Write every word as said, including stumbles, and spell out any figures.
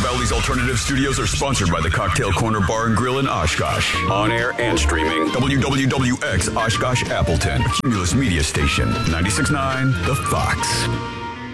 Crowley's Alternative Studios are sponsored by the Cocktail Corner Bar and Grill in Oshkosh. On air and streaming, W W W X Oshkosh Appleton, Cumulus Media Station, ninety-six point nine The Fox.